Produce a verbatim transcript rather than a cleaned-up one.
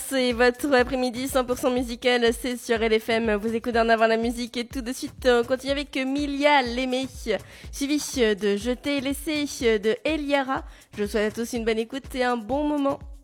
c'est votre après-midi cent pour cent musical, c'est sur L F M. Vous écoutez En Avant la musique et tout de suite, on continue avec Milia, l'aimer, suivi de Je t'ai laissé de Eliara. Je vous souhaite à tous une bonne écoute et un bon moment.